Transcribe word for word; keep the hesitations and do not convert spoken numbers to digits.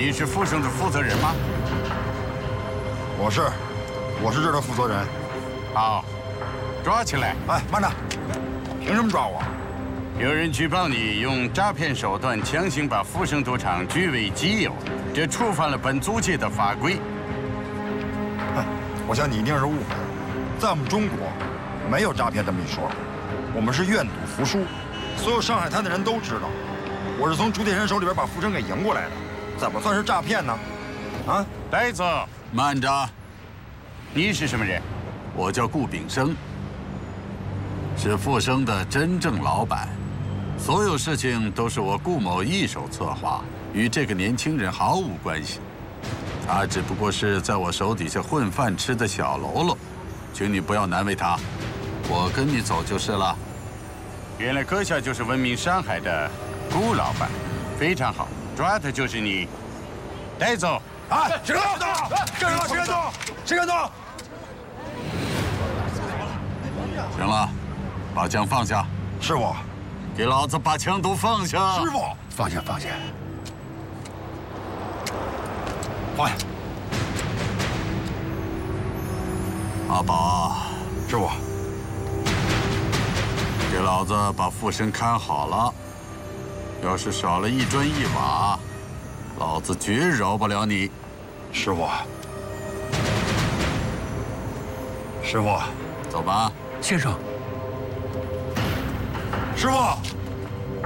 你是富生的负责人吗？ 我是，我是这儿的负责人。 好，抓起来！ 哎，慢着，凭什么抓我？ 有人举报你用诈骗手段强行把富生赌场据为己有，这触犯了本租界的法规。 哼，我想你一定是误会了，在我们中国，没有诈骗这么一说，我们是愿赌服输。所有上海滩的人都知道，我是从朱铁山手里边把富生给赢过来的，怎么算是诈骗呢？啊， 呆子，慢着！你是什么人？ 我叫顾炳生，是富生的真正老板。所有事情都是我顾某一手策划，与这个年轻人毫无关系。他只不过是在我手底下混饭吃的小喽啰，请你不要难为他。我跟你走就是了。 原来阁下就是闻名山海的顾老板，非常好，抓的就是你。带走！ 啊，谁敢动？谁敢动？谁敢动？谁敢动？ 行了，把枪放下。 师傅， 给老子把枪都放下！ 师傅， 放下，放下， 放下。 阿宝， 师傅， 给老子把富生看好了。要是少了一砖一瓦，老子绝饶不了你。 师傅，师傅， 走吧。 先生。 师傅。